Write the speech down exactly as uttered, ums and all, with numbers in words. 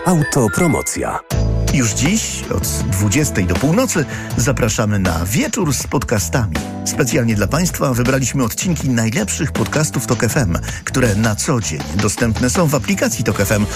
Autopromocja. Już dziś od dwudziestej do północy zapraszamy na Wieczór z podcastami. Specjalnie dla Państwa wybraliśmy odcinki najlepszych podcastów Tok F M, które na co dzień dostępne są w aplikacji Tok F M